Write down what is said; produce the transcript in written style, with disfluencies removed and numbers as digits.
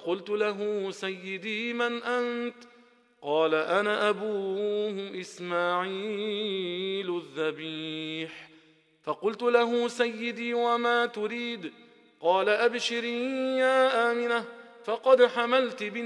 فقلت له: سيدي من أنت؟ قال: أنا أبوه إسماعيل الذبيح. فقلت له: سيدي وما تريد؟ قال: أبشري يا آمنة، فقد حملت بنت